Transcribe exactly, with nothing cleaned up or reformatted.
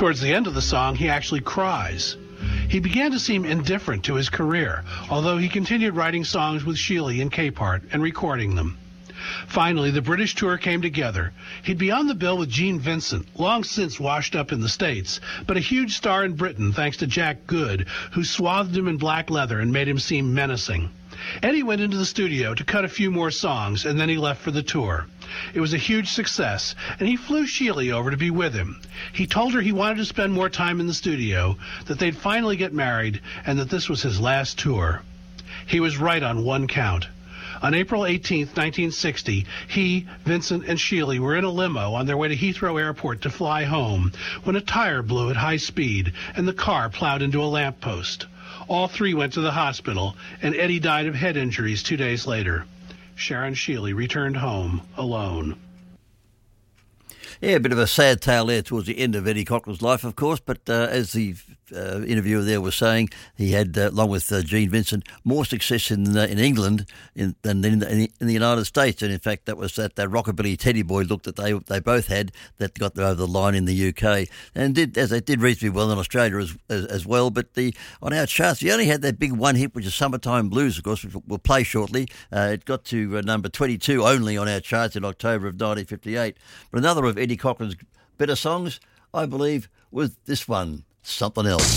Towards the end of the song, he actually cries. He began to seem indifferent to his career, although he continued writing songs with Sheely and Capehart and recording them. Finally, the British tour came together. He'd be on the bill with Gene Vincent, long since washed up in the States, but a huge star in Britain thanks to Jack Good, who swathed him in black leather and made him seem menacing. Eddie went into the studio to cut a few more songs, and then he left for the tour. It was a huge success, and he flew Sheely over to be with him. He told her he wanted to spend more time in the studio, that they'd finally get married, and that this was his last tour. He was right on one count. On April eighteenth, nineteen sixty, he, Vincent, and Sheely were in a limo on their way to Heathrow Airport to fly home when a tire blew at high speed and the car plowed into a lamppost. All three went to the hospital, and Eddie died of head injuries two days later. Sharon Sheely returned home alone. Yeah, a bit of a sad tale there towards the end of Eddie Cochran's life, of course, but uh, as the uh, interviewer there was saying, he had, uh, along with uh, Gene Vincent, more success in uh, in England in, than in the, in the United States, and in fact that was that, that Rockabilly Teddy Boy look that they they both had that got them over the line in the U K, and did as they did reasonably well in Australia as, as as well, but the on our charts, we only had that big one hit, which is Summertime Blues, of course, which we'll play shortly. Uh, it got to uh, number twenty-two only on our charts in October of nineteen fifty-eight, but another of Eddie Cochran's better songs, I believe, was this one, Something Else.